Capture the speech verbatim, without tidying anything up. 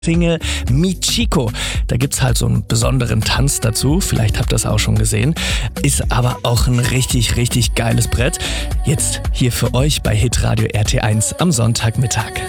Single Michiko. Da gibt's halt so einen besonderen Tanz dazu, vielleicht habt ihr das auch schon gesehen. Ist aber auch ein richtig, richtig geiles Brett. Jetzt hier für euch bei Hitradio R T eins am Sonntagmittag.